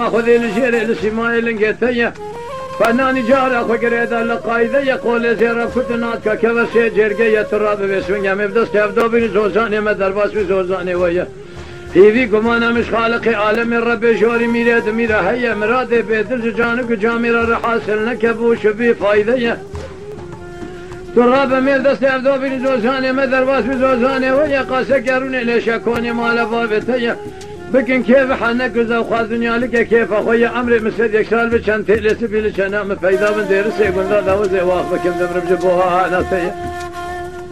ما خذي الجير السماء لنجتيا فناني جارا خقريد اللقايدة يقول زيرا كتناتك كبسي جرقية تراب بسوينيا مبدس كيفدو بين زوزاني مدرباس بزوزاني ويا هيفي كمانا مش خالق عالم الرب جوري ميراد ميرا هيا مراد بيدل جانك جاميرا رحاسل نكبوش بي فايدة تراب مبدس كيفدو بين زوزاني مدرباس بزوزاني ويا قاسا قروني ليش اكوني مال بابتيا بكن كيف حنك وزاو دنيا لك كيف اخويا امري مسد يكسال بشان تلس بيل شنا مفيدا من دير سيقول ذا وزي واخ بكم دمر بجبوها ناسيه